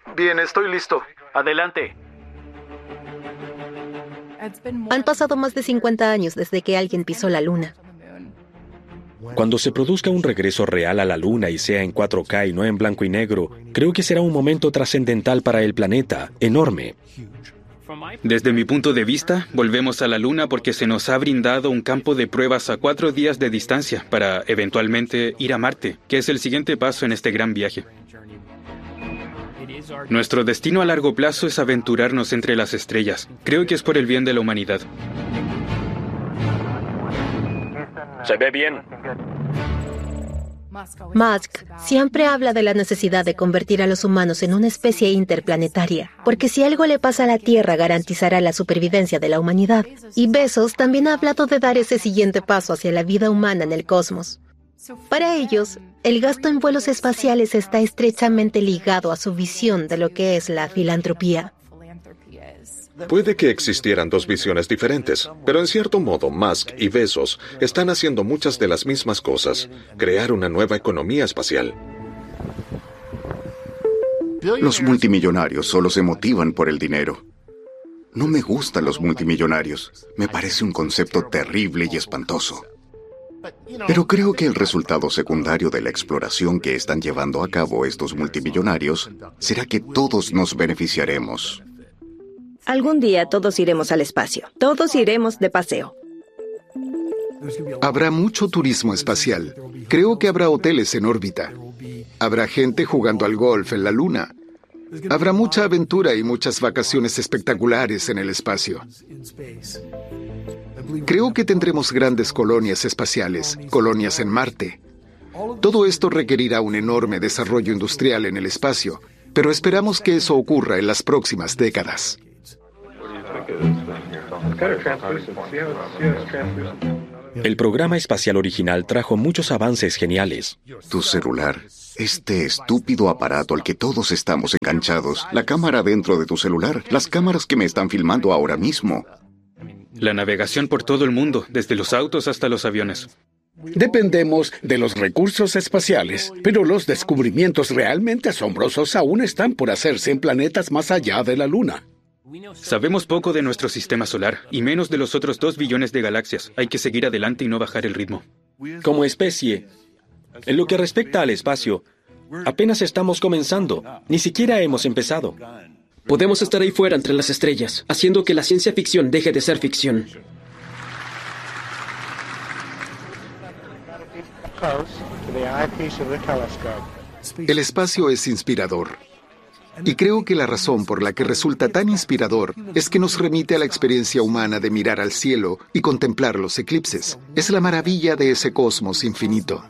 Bien, estoy listo. Adelante. Han pasado más de 50 años desde que alguien pisó la Luna. Cuando se produzca un regreso real a la Luna y sea en 4K y no en blanco y negro, creo que será un momento trascendental para el planeta, enorme. Desde mi punto de vista, volvemos a la Luna porque se nos ha brindado un campo de pruebas a 4 días de distancia para, eventualmente, ir a Marte, que es el siguiente paso en este gran viaje. Nuestro destino a largo plazo es aventurarnos entre las estrellas. Creo que es por el bien de la humanidad. Se ve bien. Musk siempre habla de la necesidad de convertir a los humanos en una especie interplanetaria, porque si algo le pasa a la Tierra garantizará la supervivencia de la humanidad. Y Bezos también ha hablado de dar ese siguiente paso hacia la vida humana en el cosmos. Para ellos, el gasto en vuelos espaciales está estrechamente ligado a su visión de lo que es la filantropía. Puede que existieran dos visiones diferentes, pero en cierto modo Musk y Bezos están haciendo muchas de las mismas cosas, crear una nueva economía espacial. Los multimillonarios solo se motivan por el dinero. No me gustan los multimillonarios. Me parece un concepto terrible y espantoso. Pero creo que el resultado secundario de la exploración que están llevando a cabo estos multimillonarios será que todos nos beneficiaremos. Algún día todos iremos al espacio. Todos iremos de paseo. Habrá mucho turismo espacial. Creo que habrá hoteles en órbita. Habrá gente jugando al golf en la Luna. Habrá mucha aventura y muchas vacaciones espectaculares en el espacio. Creo que tendremos grandes colonias espaciales, colonias en Marte. Todo esto requerirá un enorme desarrollo industrial en el espacio, pero esperamos que eso ocurra en las próximas décadas. El programa espacial original trajo muchos avances geniales. Tu celular, este estúpido aparato al que todos estamos enganchados, la cámara dentro de tu celular, las cámaras que me están filmando ahora mismo. La navegación por todo el mundo, desde los autos hasta los aviones. Dependemos de los recursos espaciales, pero los descubrimientos realmente asombrosos aún están por hacerse en planetas más allá de la Luna. Sabemos poco de nuestro sistema solar, y menos de los otros 2 billones de galaxias. Hay que seguir adelante y no bajar el ritmo. Como especie, en lo que respecta al espacio, apenas estamos comenzando. Ni siquiera hemos empezado. Podemos estar ahí fuera entre las estrellas, haciendo que la ciencia ficción deje de ser ficción. El espacio es inspirador. Y creo que la razón por la que resulta tan inspirador es que nos remite a la experiencia humana de mirar al cielo y contemplar los eclipses. Es la maravilla de ese cosmos infinito.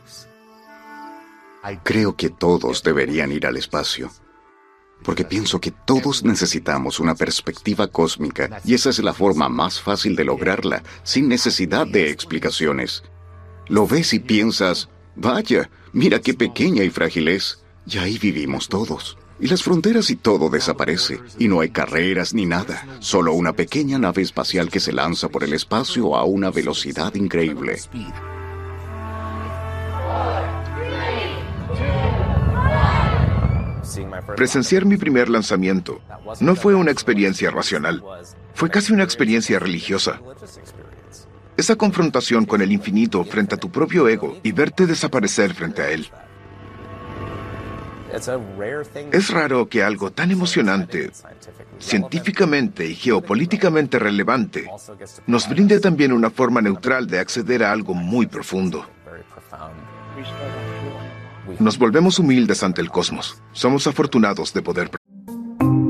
Creo que todos deberían ir al espacio, porque pienso que todos necesitamos una perspectiva cósmica y esa es la forma más fácil de lograrla, sin necesidad de explicaciones. Lo ves y piensas, vaya, mira qué pequeña y frágil es, y ahí vivimos todos. Y las fronteras y todo desaparece, y no hay carreras ni nada, solo una pequeña nave espacial que se lanza por el espacio a una velocidad increíble. Presenciar mi primer lanzamiento no fue una experiencia racional, fue casi una experiencia religiosa. Esa confrontación con el infinito frente a tu propio ego y verte desaparecer frente a él. Es raro que algo tan emocionante, científicamente y geopolíticamente relevante, nos brinde también una forma neutral de acceder a algo muy profundo. Nos volvemos humildes ante el cosmos. Somos afortunados de poder